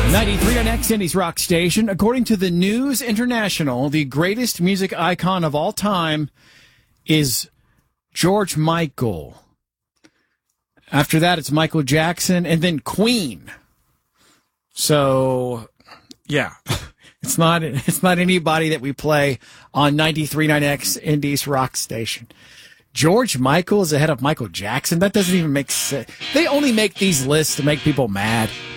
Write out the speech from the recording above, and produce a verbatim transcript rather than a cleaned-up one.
ninety-three on X Indies Rock Station. According to the News International, the greatest music icon of all time is George Michael. After that, it's Michael Jackson and then Queen. So, yeah, it's not it's not anybody that we play on ninety-three point nine X Indies Rock Station. George Michael is ahead of Michael Jackson? That doesn't even make sense. They only make these lists to make people mad.